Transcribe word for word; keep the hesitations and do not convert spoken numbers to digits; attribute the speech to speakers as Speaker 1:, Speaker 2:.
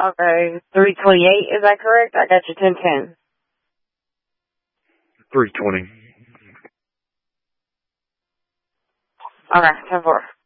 Speaker 1: Okay, three twenty-eight, is that correct? I got you ten ten.
Speaker 2: three twenty.
Speaker 1: Okay, ten four.